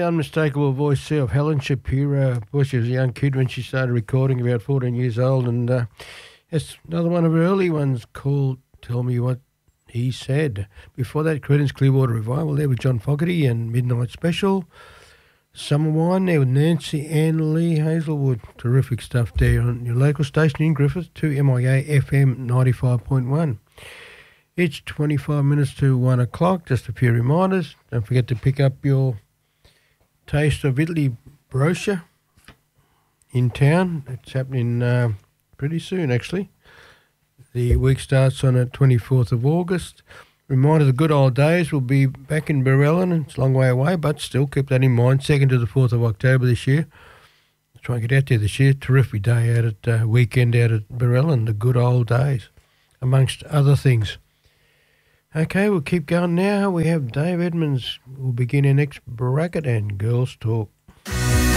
unmistakable voice there of Helen Shapiro. Boy, she was a young kid when she started recording, about 14 years old, and it's another one of her early ones called Tell Me What He Said. Before that, Creedence Clearwater Revival there with John Fogerty and Midnight Special. Summer Wine there with Nancy Ann Lee Hazelwood. Terrific stuff there on your local station in Griffith, 2MIA FM 95.1. It's 25 minutes to 1 o'clock. Just a few reminders. Don't forget to pick up your Taste of Italy brochure in town. It's happening pretty soon, actually. The week starts on the 24th of August. Reminder, the good old days will be back in Barellan. It's a long way away, but still keep that in mind. 2nd to the 4th of October this year. Try and get out there this year. Terrific day out at weekend out at Barellan, the good old days, amongst other things. Okay, we'll keep going now. We have Dave Edmonds. We'll begin our next bracket and Girls Talk.